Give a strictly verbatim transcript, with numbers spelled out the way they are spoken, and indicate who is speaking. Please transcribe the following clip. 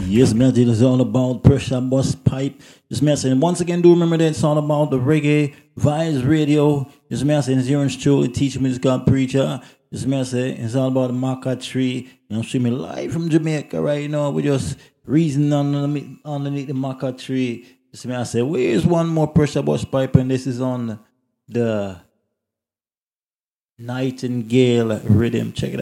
Speaker 1: Yes, man, it is all about pressure bus pipe. Just messing. Once again, do remember that it's all about the reggae vibes radio. Just messing. It's yours truly, teacher musical preacher. Just messing. It's all about the maca tree. And I'm streaming live from Jamaica right now. We just reason underneath, underneath the maca tree. Just messing. Where's one more pressure bus pipe? And this is on the Nightingale rhythm. Check it out.